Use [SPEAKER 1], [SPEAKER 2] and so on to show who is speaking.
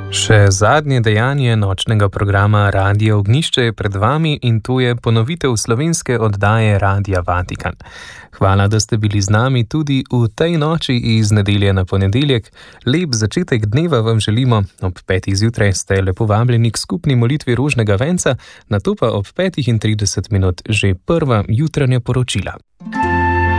[SPEAKER 1] Še zadnje dejanje nočnega programa Radio Ognjišče je pred vami in tu je ponovitev slovenske oddaje Radia Vatikan. Hvala, da ste bili z nami tudi v tej noči iz nedelje na ponedeljek. Lep začetek dneva vam želimo. Ob 5. zjutraj ste lepo vabljeni k skupni molitvi rožnega venca, nato pa ob 5:30 že prva jutranja poročila.